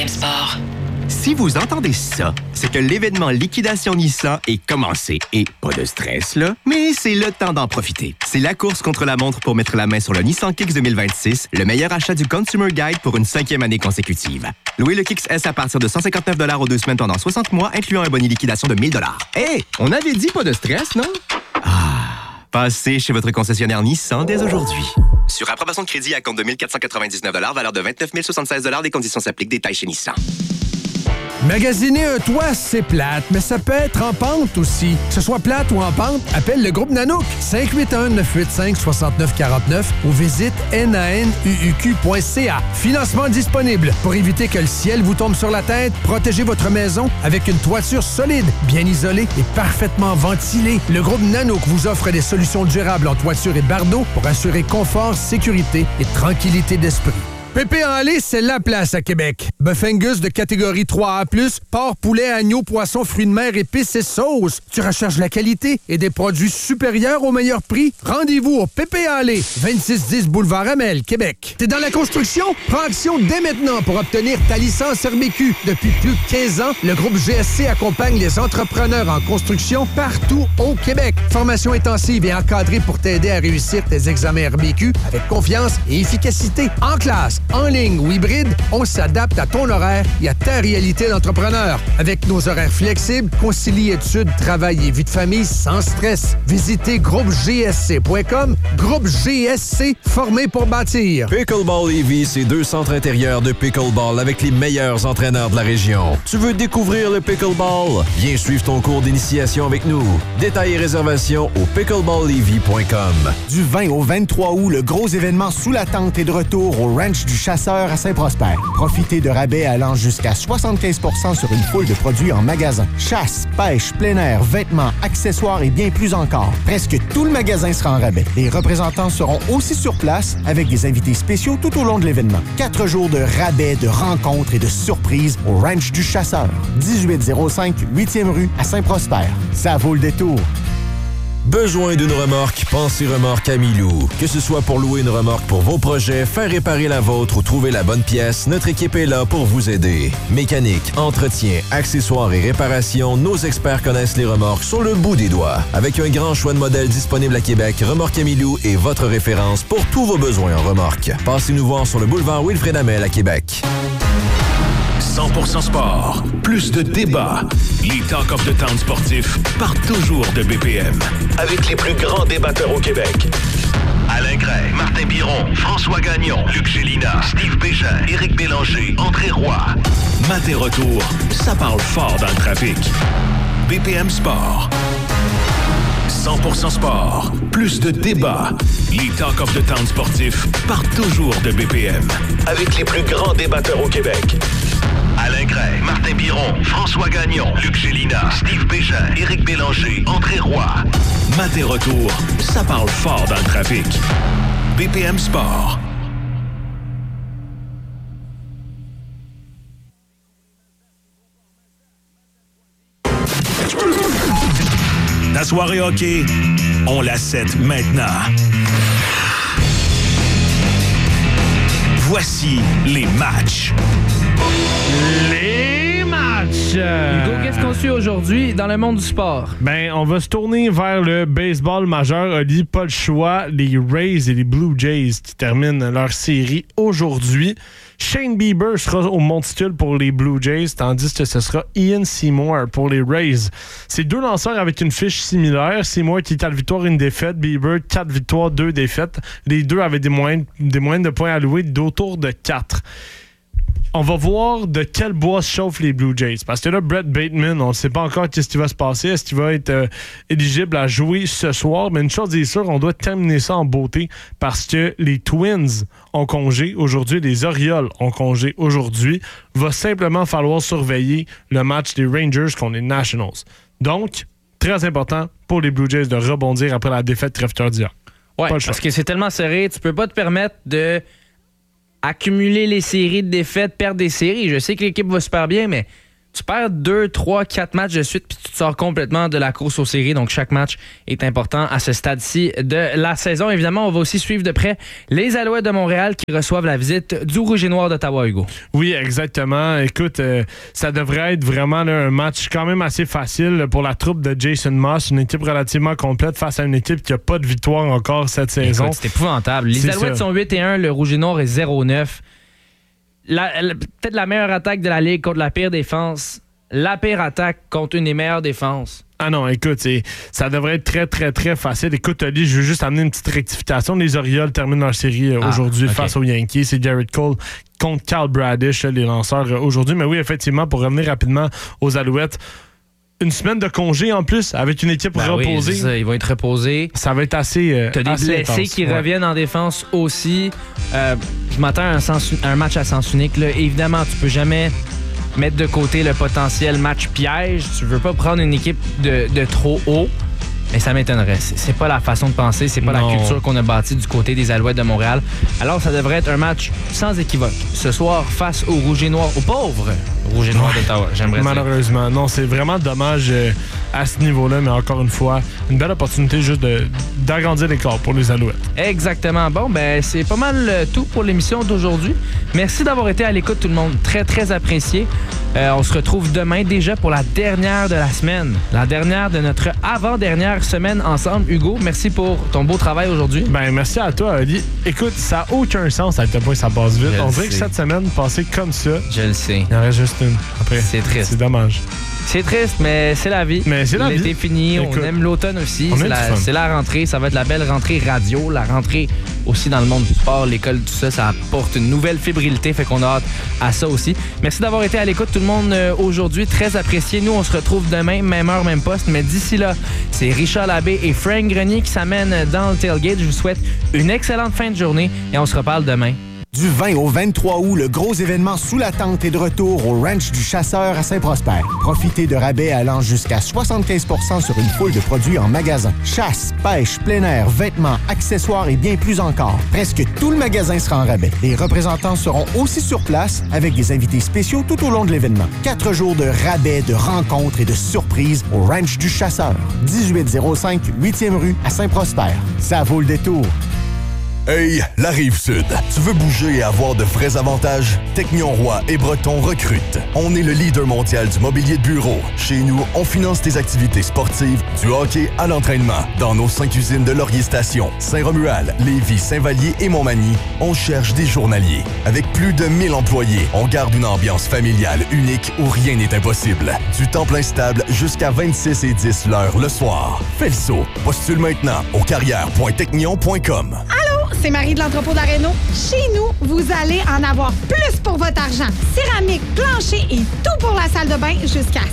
BPM Sport. Si vous entendez ça, c'est que l'événement Liquidation Nissan est commencé. Et pas de stress, là, mais c'est le temps d'en profiter. C'est la course contre la montre pour mettre la main sur le Nissan Kicks 2026, le meilleur achat du Consumer Guide pour une 5e année consécutive. Louez le Kicks S à partir de 159$ aux 2 semaines pendant 60 mois, incluant un bonus liquidation de 1000$. Hey, on avait dit pas de stress, non? Passez chez votre concessionnaire Nissan dès aujourd'hui. Sur approbation de crédit à compte de 1 499$, valeur de 29 076$, des conditions s'appliquent, détails chez Nissan. Magasiner un toit, c'est plate, mais ça peut être en pente aussi. Que ce soit plate ou en pente, appelle le groupe Nanook. 581-985-6949 ou visite nanuq.ca. Financement disponible. Pour éviter que le ciel vous tombe sur la tête, protégez votre maison avec une toiture solide, bien isolée et parfaitement ventilée. Le groupe Nanook vous offre des solutions durables en toiture et bardeaux pour assurer confort, sécurité et tranquillité d'esprit. Pépé en lait, c'est la place à Québec. Bœuf Angus de catégorie 3A+, porc, poulet, agneau, poisson, fruits de mer, épices et sauces. Tu recherches la qualité et des produits supérieurs au meilleur prix? Rendez-vous au Pépé en lait, 2610 boulevard Amel, Québec. T'es dans la construction? Prends action dès maintenant pour obtenir ta licence RBQ. Depuis plus de 15 ans, le groupe GSC accompagne les entrepreneurs en construction partout au Québec. Formation intensive et encadrée pour t'aider à réussir tes examens RBQ avec confiance et efficacité. En classe, en ligne ou hybride, on s'adapte à ton horaire et à ta réalité d'entrepreneur. Avec nos horaires flexibles, concilie études, travail et vie de famille sans stress. Visitez groupegsc.com. Groupe GSC, formé pour bâtir. Pickleball Lévis, c'est 2 centres intérieurs de pickleball avec les meilleurs entraîneurs de la région. Tu veux découvrir le pickleball? Viens suivre ton cours d'initiation avec nous. Détails et réservations au pickleballlévis.com. Du 20 au 23 août, le gros événement sous la tente est de retour au Ranch du Chasseur à Saint-Prosper. Profitez de rabais allant jusqu'à 75% sur une foule de produits en magasin. Chasse, pêche, plein air, vêtements, accessoires et bien plus encore. Presque tout le magasin sera en rabais. Les représentants seront aussi sur place avec des invités spéciaux tout au long de l'événement. 4 jours de rabais, de rencontres et de surprises au Ranch du Chasseur. 1805 8e rue à Saint-Prosper. Ça vaut le détour. Besoin d'une remorque? Pensez Remorque Amilou. Que ce soit pour louer une remorque pour vos projets, faire réparer la vôtre ou trouver la bonne pièce, notre équipe est là pour vous aider. Mécanique, entretien, accessoires et réparations, nos experts connaissent les remorques sur le bout des doigts. Avec un grand choix de modèles disponibles à Québec, Remorque Amilou est votre référence pour tous vos besoins en remorque. Passez nous voir sur le boulevard Wilfrid Hamel à Québec. 100% sport, plus de débats. Les Talk of the Town sportifs partent toujours de BPM. Avec les plus grands débatteurs au Québec. Alain Gray, Martin Biron, François Gagnon, Luc Gélina, Steve Bégin, Éric Bélanger, André Roy. Matin retour, ça parle fort dans le trafic. BPM Sport. 100% sport, plus de débats. Les Talk of the Town sportifs partent toujours de BPM. Avec les plus grands débatteurs au Québec. Alain Gray, Martin Biron, François Gagnon, Luc Gélina, Steve Bégin, Éric Bélanger, André Roy. Matin retour, ça parle fort dans le trafic. BPM Sport. La soirée hockey, on la set maintenant. Voici les matchs. Les matchs! Hugo, qu'est-ce qu'on suit aujourd'hui dans le monde du sport? Ben, on va se tourner vers le baseball majeur. Oli, pas le choix. Les Rays et les Blue Jays qui terminent leur série aujourd'hui. Shane Bieber sera au monticule pour les Blue Jays, tandis que ce sera Ian Seymour pour les Rays. C'est 2 lanceurs avec une fiche similaire. Seymour qui est 4 victoires, 1 défaite. Bieber, 4 victoires, 2 défaites. Les deux avaient des moyennes de points alloués d'autour de 4. On va voir de quel bois se chauffent les Blue Jays. Parce que là, Brett Bateman, on ne sait pas encore qu'est-ce qui va se passer. Est-ce qu'il va être éligible à jouer ce soir? Mais une chose est sûre, on doit terminer ça en beauté parce que les Twins ont congé aujourd'hui, les Orioles ont congé aujourd'hui. Va simplement falloir surveiller le match des Rangers contre les Nationals. Donc, très important pour les Blue Jays de rebondir après la défaite très d'hier. Ouais, parce que c'est tellement serré, tu peux pas te permettre de accumuler les séries de défaites, perdre des séries. Je sais que l'équipe va super bien, mais tu perds 2, 3, 4 matchs de suite puis tu te sors complètement de la course aux séries. Donc, chaque match est important à ce stade-ci de la saison. Évidemment, on va aussi suivre de près les Alouettes de Montréal qui reçoivent la visite du Rouge et Noir d'Ottawa, Hugo. Oui, exactement. Écoute, ça devrait être vraiment là, un match quand même assez facile pour la troupe de Jason Moss. Une équipe relativement complète face à une équipe qui n'a pas de victoire encore cette saison. Écoute, c'est épouvantable. Les Alouettes sont 8-1, le Rouge et Noir est 0-9. Peut-être la meilleure attaque de la Ligue contre la pire défense. La pire attaque contre une des meilleures défenses. Ah non, écoute, ça devrait être très, très, très facile. Écoute, Oli, je veux juste amener une petite rectification. Les Orioles terminent leur série aujourd'hui face aux Yankees. C'est Garrett Cole contre Kyle Bradish, les lanceurs aujourd'hui. Mais oui, effectivement, pour revenir rapidement aux Alouettes, une semaine de congé en plus, avec une équipe reposée. Oui, c'est ça, ils vont être reposés. Ça va être assez t'as des blessés qui reviennent en défense aussi. Je m'attends à un match à sens unique. Là. Évidemment, tu peux jamais mettre de côté le potentiel match piège. Tu veux pas prendre une équipe de trop haut. Mais ça m'étonnerait. C'est pas la façon de penser, c'est pas la culture qu'on a bâtie du côté des Alouettes de Montréal. Alors, ça devrait être un match sans équivoque. Ce soir, face aux Rouges et Noirs, aux pauvres Rouges et Noirs d'Ottawa, j'aimerais dire. Malheureusement, non, c'est vraiment dommage à ce niveau-là, mais encore une fois, une belle opportunité juste d'agrandir l'écart pour les Alouettes. Exactement. Bon, ben c'est pas mal tout pour l'émission d'aujourd'hui. Merci d'avoir été à l'écoute, tout le monde. Très, très apprécié. On se retrouve demain déjà pour la dernière de la semaine. La dernière de notre avant-dernière semaine ensemble. Hugo, merci pour ton beau travail aujourd'hui. Ben merci à toi, Ali. Écoute, ça n'a aucun sens à quel point ça passe vite. On dirait que cette semaine, passer comme ça... Je le sais. Il en reste juste une. Après, c'est triste. C'est dommage. C'est triste, mais c'est la vie. Mais c'est la vie. L'été fini, écoute, on aime l'automne aussi. C'est la rentrée, ça va être la belle rentrée radio, la rentrée aussi dans le monde du sport, l'école, tout ça, ça apporte une nouvelle fébrilité, fait qu'on a hâte à ça aussi. Merci d'avoir été à l'écoute tout le monde aujourd'hui, très apprécié. Nous, on se retrouve demain, même heure, même poste, mais d'ici là, c'est Richard Labbé et Frank Grenier qui s'amènent dans le tailgate. Je vous souhaite une excellente fin de journée et on se reparle demain. Du 20 au 23 août, le gros événement Sous la tente est de retour au Ranch du Chasseur à Saint-Prosper. Profitez de rabais allant jusqu'à 75% sur une foule de produits en magasin. Chasse, pêche, plein air, vêtements, accessoires et bien plus encore. Presque tout le magasin sera en rabais. Les représentants seront aussi sur place avec des invités spéciaux tout au long de l'événement. 4 jours de rabais, de rencontres et de surprises au Ranch du Chasseur. 1805 8e rue à Saint-Prosper. Ça vaut le détour. Hey, la Rive-Sud. Tu veux bouger et avoir de vrais avantages? Technion Roy et Breton recrutent. On est le leader mondial du mobilier de bureau. Chez nous, on finance tes activités sportives, du hockey à l'entraînement. Dans nos 5 usines de Laurier Station, Saint-Romuald, Lévis, Saint-Vallier et Montmagny, on cherche des journaliers. Avec plus de 1000 employés, on garde une ambiance familiale unique où rien n'est impossible. Du temps plein stable jusqu'à 26 et 10 l'heure le soir. Fais le saut. Postule maintenant au carrière.technion.com. C'est Marie de l'entrepôt de la Réno. Chez nous, vous allez en avoir plus pour votre argent. Céramique, plancher et tout pour la salle de bain jusqu'à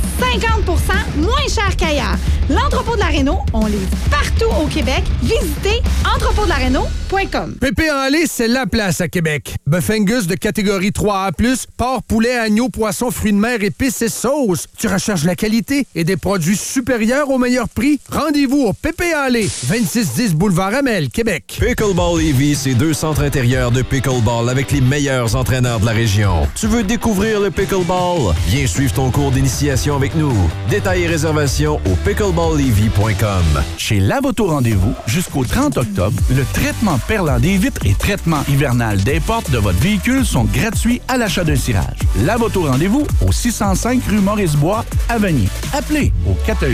50% moins cher qu'ailleurs. L'entrepôt de la Réno, on livre partout au Québec. Visitez entrepôtdelaréno.com. Pépé en lait, c'est la place à Québec. Bœuf Angus de catégorie 3A+, porc, poulet, agneau, poisson, fruits de mer, épices et sauces. Tu recherches la qualité et des produits supérieurs au meilleur prix? Rendez-vous au Pépé en lait, 2610 boulevard Amel, Québec. Pickleball Lévis, c'est 2 centres intérieurs de pickleball avec les meilleurs entraîneurs de la région. Tu veux découvrir le pickleball? Viens suivre ton cours d'initiation avec nous. Détails et réservations au pickleballlévis.com. Chez Lavoto Rendez-vous, jusqu'au 30 octobre, le traitement perlant des vitres et traitement hivernal des portes de votre véhicule sont gratuits à l'achat d'un cirage. Lavoto Rendez-vous au 605 rue Maurice-Bois, à Vanier. Appelez au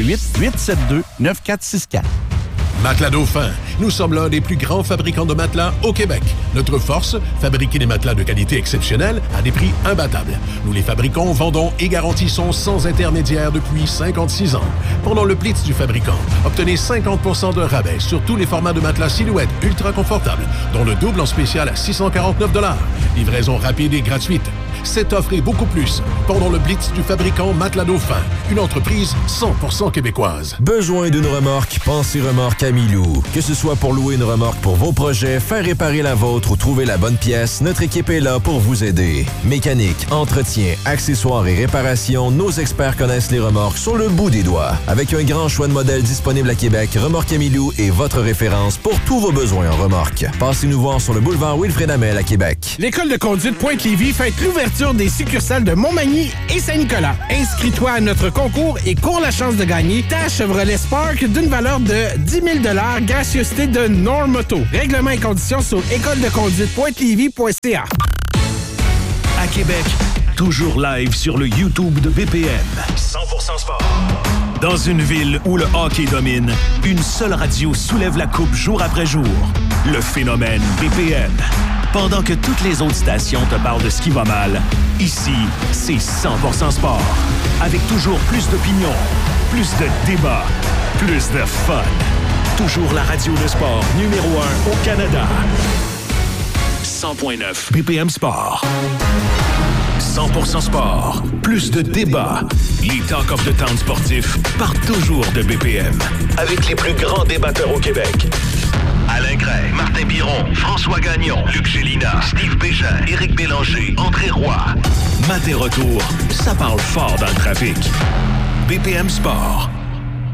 418-872-9464. Matelas Dauphin. Nous sommes l'un des plus grands fabricants de matelas au Québec. Notre force, fabriquer des matelas de qualité exceptionnelle à des prix imbattables. Nous les fabriquons, vendons et garantissons sans intermédiaire depuis 56 ans. Pendant le Blitz du fabricant, obtenez 50% de rabais sur tous les formats de matelas Silhouette ultra confortables, dont le double en spécial à 649 $. Livraison rapide et gratuite. Cette offre et beaucoup plus pendant le Blitz du fabricant Matelas Dauphin, une entreprise 100% québécoise. Besoin d'une remorque? Pensez Remorque Amilou. Que ce soit soit pour louer une remorque pour vos projets, faire réparer la vôtre ou trouver la bonne pièce, notre équipe est là pour vous aider. Mécanique, entretien, accessoires et réparations, nos experts connaissent les remorques sur le bout des doigts. Avec un grand choix de modèles disponibles à Québec, Remorque Camilou est votre référence pour tous vos besoins en remorque. Passez nous voir sur le boulevard Wilfrid-Hamel à Québec. L'École de conduite Pointe-Lévis fête l'ouverture des succursales de Montmagny et Saint-Nicolas. Inscris-toi à notre concours et cours la chance de gagner ta Chevrolet Spark d'une valeur de 10 000 $, gracieuseté de Normoto. Règlements et conditions sur écoledeconduite.lévis.ca. À Québec, toujours live sur le YouTube de BPM. 100% sport. Dans une ville où le hockey domine, une seule radio soulève la coupe jour après jour. Le phénomène BPM. Pendant que toutes les autres stations te parlent de ce qui va mal, ici, c'est 100% sport. Avec toujours plus d'opinions, plus de débats, plus de fun. Toujours la radio de sport numéro 1 au Canada. 100.9 BPM Sport. 100% sport. Plus de débats. Les Talk of the Town sportifs partent toujours de BPM. Avec les plus grands débatteurs au Québec. Alain Gray, Martin Biron, François Gagnon, Luc Gélina, Steve Bégin, Éric Bélanger, André Roy. Matin retour, ça parle fort dans le trafic. BPM Sport.